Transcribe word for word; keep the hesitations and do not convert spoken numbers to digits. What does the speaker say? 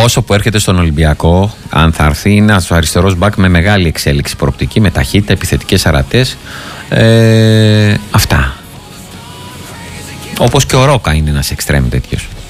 Όσο που έρχεται στον Ολυμπιακό, αν θα έρθει, είναι ένας αριστερός μπακ με μεγάλη εξέλιξη προοπτική, με ταχύτητα, επιθετικές αρατές. Ε, αυτά. Όπως και ο Ρόκα είναι ένας εξτρέμ τέτοιος.